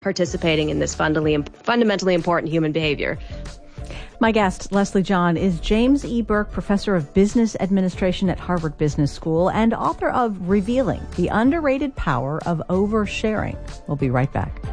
participating in this fundamentally important human behavior. My guest, Leslie John, is James E. Burke Professor of Business Administration at Harvard Business School and author of Revealing: The Underrated Power of Oversharing. We'll be right back.